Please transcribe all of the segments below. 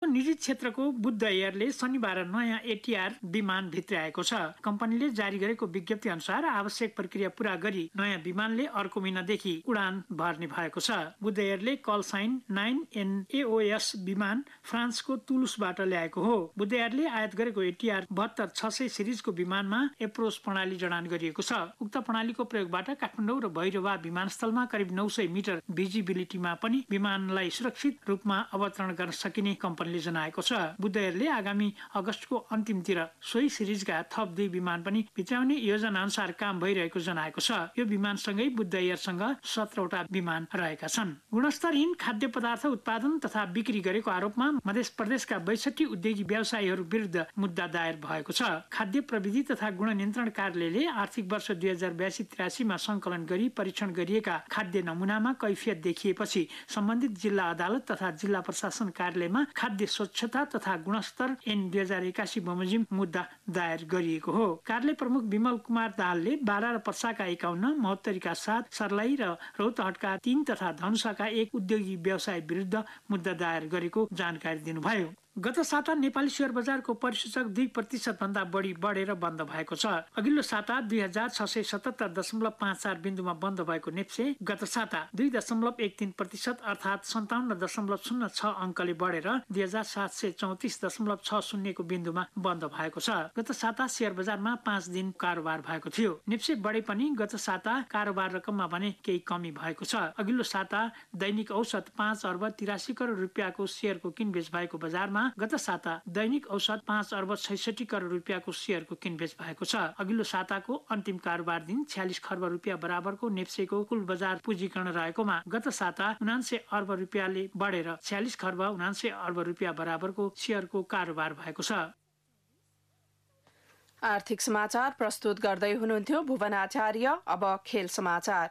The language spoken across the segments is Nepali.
निजी क्षेत्रको बुद्ध एयरले शनिबार नयाँ एटीआर विमान भित्र्याएको छ। कम्पनीले जारी गरेको विज्ञप्ति अनुसार आवश्यक प्रक्रिया पूरा गरी नयाँ विमानले अर्को महिनादेखि उडान भर्ने भएको छ। बुद्ध एयरले कलसाइन 9NAOS विमान फ्रान्सको तुलुसबाट ल्याएको हो। बुद्ध एयरले आयात गरेको एटीआर 72-600 सिरिजको विमानमा एप्रोच प्रणाली जडान गरिएको छ। उक्त प्रणालीको प्रयोगबाट काठमाडौँ र भैरवा विमानस्थलमा करिब 900 मिटर भिजिबिलिटीमा पनि विमानलाई सुरक्षित रूपमा अवतरण गर्न सकिने कम्पनीले जनाएको छ। बुद्ध एयरले आगामी अगस्तको अन्तिमतिर सोही सिरिजका थप 2 विमान पनि भित्राउने योजना अनुसार काम भइरहेको जनाएको छ। यो विमानसँगै बुद्ध एयरसँग 17 वटा विमान रहेका छन्। गुणस्तरहीन खाद्य पदार्थ उत्पादन तथा बिक्री गरेको आरोपमा मध्य प्रदेशका 62 उद्योगी व्यवसायीहरू विरुद्ध मुद्दा दायर भएको छ। खाद्य प्रविधि तथा गुण नियन्त्रण कार्यालयले आर्थिक वर्ष 2082-83 मा संकलन गरी परीक्षण गरिएका खाद्य नमुनामा कैफियत देखिएपछि सम्बन्धित जिल्ला अदालत तथा जिल्ला प्रशासन कार्यालयमा खाद्य स्वच्छता तथा गुणस्तर ऐन 2081 बमोजिम मुद्दा दायर गरिएको हो। कार्यालय प्रमुख विमल कुमार दाहालले बारा र पर्साका 51, महोत्तरीका 7, सर्लाही र रौतहटका 3 तथा धनुषाका 1 उद्योगी व्यवसाय विरुद्ध मुद्दा दायर गरेको जानकारी दिनुभयो। गत साता नेपाली शेयर बजारको परिसूचक 2% भन्दा बढी बढेर बन्द भएको छ। अघिल्लो साता 2677.54 बिन्दुमा बन्द भएको नेप्से गत साता 2.13% अर्थात 57.06 अङ्कले बढेर 2734.60 को बिन्दुमा बन्द भएको छ। गत साता शेयर बजारमा 5 दिन कारोबार भएको थियो। नेप्से बढे पनि गत साता कारोबार रकममा भने केही कमी भएको छ। अघिल्लो साता दैनिक औसत 5 अर्ब 83 करोड रुपियाँको शेयरको किनबेच भएको बजारमा गत साता दैनिक औसत 5 अर्ब 66 करोड रुपियाँको शेयरको किनबेच भएको छ। अघिल्लो साताको अन्तिम कारोबार दिन 46 खर्ब रुपियाँ बराबरको नेप्सेको कुल बजार पुँजीकरण रहेकोमा गत साता 79 अर्ब रुपियाँले बढेर 46 खर्ब 79 अर्ब रुपियाँ बराबरको शेयरको कारोबार भएको छ। आर्थिक समाचार प्रस्तुत गर्दै हुनुहुन्थ्यो भुवन आचार्य। अब खेल समाचार।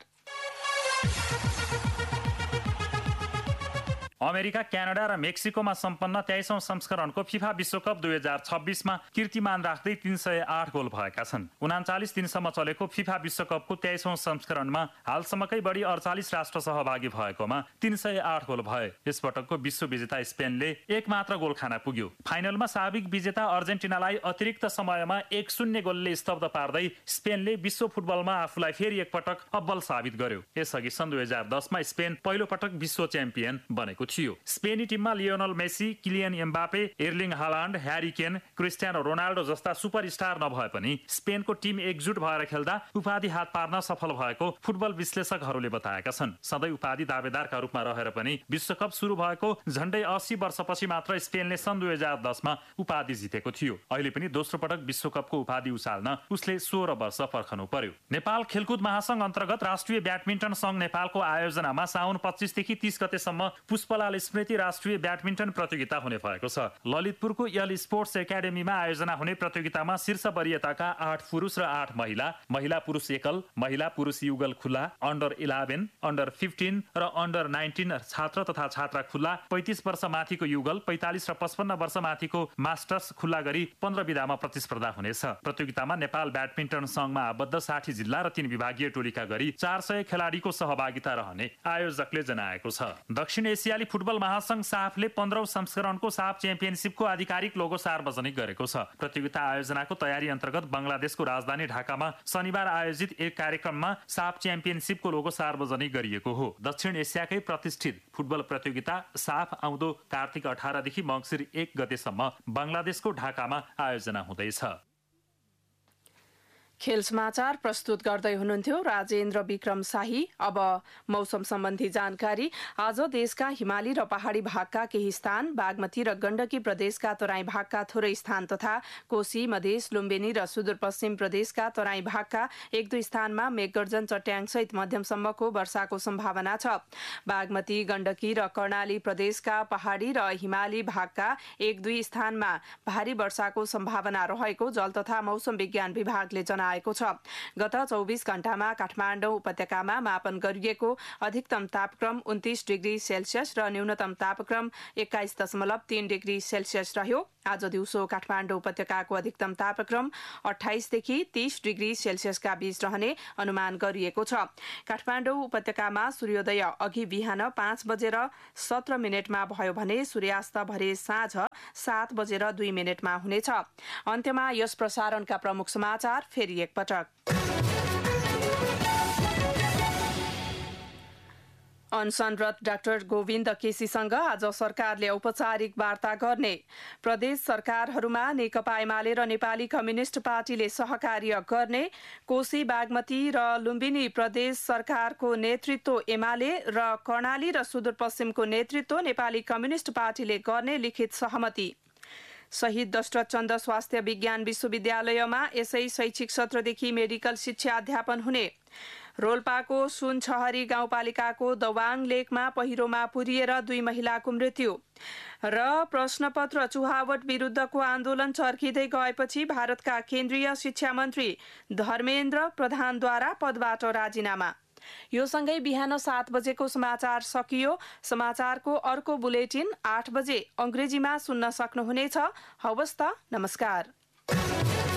अमेरिका, क्यानाडा र मेक्सिकोमा सम्पन्न 23औं संस्करणको फिफा विश्वकप 2026 मा कीर्तिमान राख्दै 308 गोल भएका छन्। 39 दिनसम्म चलेको फिफा विश्वकपको 23औं संस्करणमा हालसम्मकै बढी 48 राष्ट्र सहभागी भएकोमा 308 गोल भए। यसपटकको विश्व विजेता स्पेनले एक मात्र गोल खान पुग्यो। फाइनलमा साबिक विजेता अर्जेन्टिनालाई अतिरिक्त समयमा 1-0 गोलले स्तब्ध पार्दै स्पेनले विश्व फुटबलमा आफूलाई फेरि एकपटक अब्बल साबित गर्यो। यसअघि सन् 2010 मा स्पेन पहिलो पटक विश्व च्याम्पियन बनेको थियो। स्पेनी टिममा Lionel Messi, Kylian Mbappe, एर्लिङ हालान्ड, Harry केन, क्रिस्टियानो रोनाल्डो जस्ता सुपरस्टार नभए पनि स्पेनको टिम एकजुट भएर खेल्दा उपाधि हात पार्न सफल भएको फुटबल विश्लेषकहरूले बताएका छन्। सधैँ उपाधि दावेदारका रूपमा रहेर पनि विश्वकप सुरु भएको झण्डै 80 वर्षपछि मात्र स्पेनले सन् 2010 मा उपाधि जितेको थियो। अहिले पनि दोस्रो पटक विश्वकपको उपाधि उचाल्न उसले 16 वर्ष पर्खनु पर्यो। नेपाल खेलकुद महासंघ अन्तर्गत राष्ट्रिय ब्याडमिन्टन संघ नेपालको आयोजनामा साउन 25 देखि 30 गतेसम्म पुष्पलाल स्मृति राष्ट्रिय ब्याडमिन्टन प्रतियोगिता हुने भएको छ। ललितपुरको यल स्पोर्ट्स एकाडेमीमा आयोजना हुने प्रतियोगितामा शीर्ष वरियताका 8 पुरुष र 8 महिला, महिला पुरुष एकल, महिला पुरुष युगल खुला, अन्डर 11, अन्डर 15 र अन्डर 19 छात्र तथा छात्रा खुला, 35 वर्ष माथिको युगल, 45 र 55 वर्ष माथिको मास्टर्स खुला गरी 15 विधामा प्रतिस्पर्धा हुनेछ। प्रतियोगितामा नेपाल ब्याडमिन्टन संघमा आबद्ध 60 जिल्ला र 3 विभागीय टोलीका गरी 400 खेलाडीको सहभागिता रहने आयोजकले जनाएको छ। दक्षिण एसियाली फुटबल महासंघ साफले 15औं संस्करणको साफ च्याम्पियनशिपको आधिकारिक लोगो सार्वजनिक गरेको छ। प्रतियोगिता आयोजनाको तयारी अन्तर्गत बंगलादेशको राजधानी ढाकामा शनिबार आयोजित एक कार्यक्रममा साफ च्याम्पियनशिपको लोगो सार्वजनिक गरिएको हो। दक्षिण एसियाकै प्रतिष्ठित फुटबल प्रतियोगिता साफ आउँदो कार्तिक 18 देखि मङ्सिर 1 गतेसम्म बंगलादेशको ढाकामा आयोजना हुँदैछ। खेल समाचार प्रस्तुत गर्दै हुनुहुन्थ्यो राजेन्द्र विक्रम शाही। अब मौसम सम्बन्धी जानकारी। आज देशका हिमाली र पहाड़ी भागका केही स्थान, बागमती र गण्डकी प्रदेशका तराई भागका थोरै स्थान तथा कोशी, मधेस, लुम्बिनी र सुदूरपश्चिम प्रदेशका तराई भागका 1-2 स्थानमा मेघगर्जन, चट्याङसहित मध्यमसम्मको वर्षाको सम्भावना छ। बागमती, गण्डकी र कर्णाली प्रदेशका पहाड़ी र हिमाली भागका 1-2 स्थानमा भारी वर्षाको सम्भावना रहेको जल तथा मौसम विज्ञान विभागले जनाएको छ। गत 24 घण्टामा काठमाडौँ उपत्यकामा मापन गरिएको अधिकतम तापक्रम 29 डिग्री सेल्सियस र न्यूनतम तापक्रम 21.3 डिग्री सेल्सियस रह्यो। आज दिउँसो काठमाडौँ उपत्यकाको अधिकतम तापक्रम 28 देखि 30 डिग्री सेल्सियसका बीच रहने अनुमान गरिएको छ। काठमाडौँ उपत्यकामा सूर्योदय अघि बिहान 5:17 भयो भने सूर्यास्त भरे साँझ 7:02 हुनेछ। अन्त्यमा यस प्रसारणका प्रमुख समाचार फेरि एकपटक। अनसनरत डाक्टर गोविन्द केसीसँग आज सरकारले औपचारिक वार्ता गर्ने। प्रदेश सरकारहरूमा नेकपा एमाले र नेपाली कम्युनिष्ट पार्टीले सहकार्य गर्ने। कोशी बागमती र लुम्बिनी प्रदेश सरकारको नेतृत्व एमाले र कर्णाली र सुदूरपश्चिमको नेतृत्व नेपाली कम्युनिष्ट पार्टीले गर्ने लिखित सहमति। शहीद दशरथचन्द्र स्वास्थ्य विज्ञान विश्वविद्यालयमा यसै शैक्षिक सत्रदेखि मेडिकल शिक्षा अध्यापन हुने। रोल्पाको सुनछहरी गाउँपालिकाको दवाङ लेकमा पहिरोमा पुरिएर 2 महिलाको मृत्यु र प्रश्नपत्र चुहावट विरुद्धको आन्दोलन चर्किँदै गएपछि भारतका केन्द्रीय शिक्षा मन्त्री धर्मेन्द्र प्रधानद्वारा पदबाट राजीनामा। यो सँगै बिहान 7 बजेको समाचार सकियो। समाचारको अर्को बुलेटिन 8 बजे अंग्रेजीमा सुन्न सक्नुहुनेछ। हवस् त, नमस्कार।